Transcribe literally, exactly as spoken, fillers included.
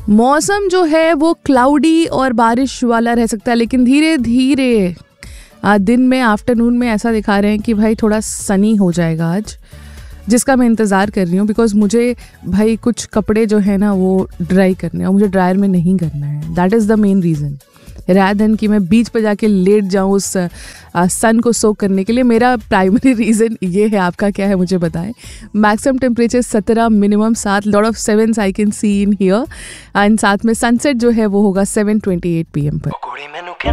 मौसम जो है वो क्लाउडी और बारिश वाला रह सकता है, लेकिन धीरे धीरे दिन में आफ्टरनून में ऐसा दिखा रहे हैं कि भाई थोड़ा सनी हो जाएगा आज, जिसका मैं इंतज़ार कर रही हूँ। बिकॉज मुझे भाई कुछ कपड़े जो है ना वो ड्राई करने हैं और मुझे ड्रायर में नहीं करना है। That is the main reason, rather than कि मैं बीच पे जाके लेट जाऊँ उस सन को सोक करने के लिए। मेरा प्राइमरी रीज़न ये है। आपका क्या है मुझे बताएं। मैक्सिमम टेम्परेचर सत्रह, मिनिमम सात, lot of sevens I can see in here, and साथ में सनसेट जो है वो होगा seven twenty eight P M पर।